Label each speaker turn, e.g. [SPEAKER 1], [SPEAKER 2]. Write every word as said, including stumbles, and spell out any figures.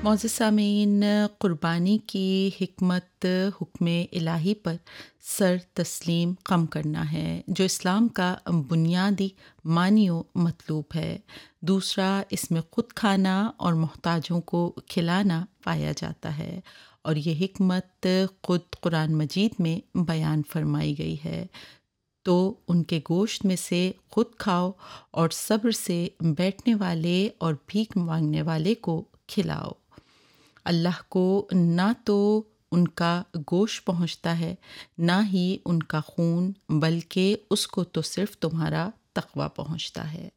[SPEAKER 1] मौजूद सामीन, क़ुरबानी की हिकमत हुक्म इलाही पर सर तस्लीम कम करना है, जो इस्लाम का बुनियादी मानी व मतलूब है। दूसरा, इसमें ख़ुद खाना और मोहताजों को खिलाना पाया जाता है और ये हिकमत ख़ुद कुरान मजीद में बयान फरमाई गई है। तो उनके गोश्त में से ख़ुद खाओ और सब्र से बैठने वाले और भीख मांगने वाले को खिलाओ। अल्लाह को ना तो उनका गोश्त पहुँचता है, ना ही उनका खून, बल्कि उसको तो सिर्फ़ तुम्हारा तक़वा पहुँचता है।